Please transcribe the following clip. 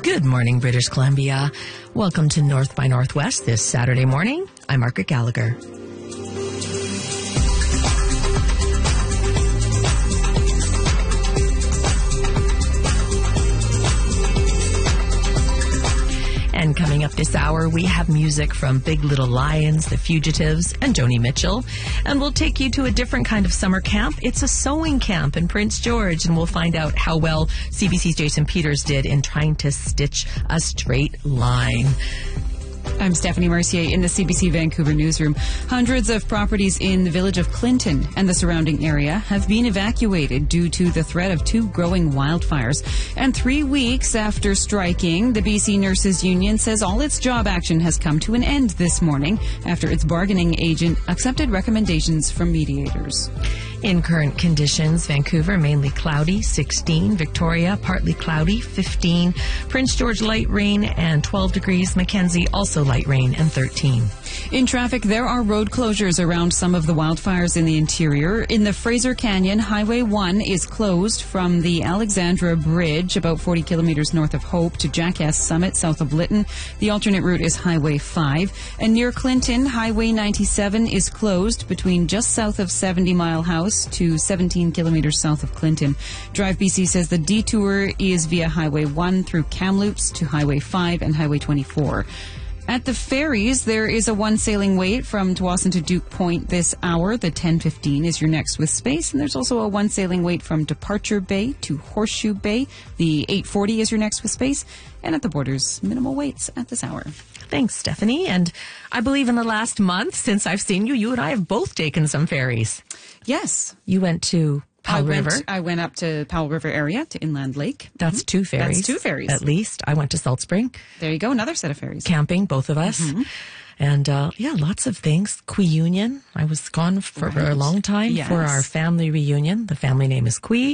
Good morning, British Columbia. Welcome to North by Northwest this Saturday morning. I'm Margaret Gallagher. And coming up this hour, we have music from Big Little Lions, The Fugitives, and Joni Mitchell. And we'll take you to a different kind of summer camp. It's a sewing camp in Prince George, and we'll find out how well CBC's Jason Peters did in trying to stitch a straight line. I'm Stephanie Mercier in the CBC Vancouver newsroom. Hundreds of properties in the village of Clinton and the surrounding area have been evacuated due to the threat of 2 growing wildfires. And 3 weeks after striking, the BC Nurses Union says all its job action has come to an end this morning after its bargaining agent accepted recommendations from mediators. In current conditions, Vancouver mainly cloudy, 16. Victoria partly cloudy, 15. Prince George light rain and 12 degrees. Mackenzie also light rain and 13. In traffic, there are road closures around some of the wildfires in the interior. In the Fraser Canyon, Highway 1 is closed from the Alexandra Bridge, about 40 kilometers north of Hope, to Jackass Summit, south of Lytton. The alternate route is Highway 5. And near Clinton, Highway 97 is closed between just south of 70 Mile House to 17 kilometers south of Clinton. Drive BC says the detour is via Highway 1 through Kamloops to Highway 5 and Highway 24. At the ferries, there is a 1 sailing wait from Tsawwassen to Duke Point this hour. The 10:15 is your next with space. And there's also a 1 sailing wait from Departure Bay to Horseshoe Bay. The 8:40 is your next with space. And at the borders, minimal waits at this hour. Thanks, Stephanie. And I believe in the last month since I've seen you, you and I have both taken some ferries. Yes. You went to Powell River. I went up to Powell River area, to Inland Lake. That's 2 ferries. That's 2 ferries. At least. I went to Salt Spring. There you go, another set of ferries. Camping, both of us. Mm-hmm. And, lots of things. Quee Union. I was gone for a long time for our family reunion. The family name is Quee.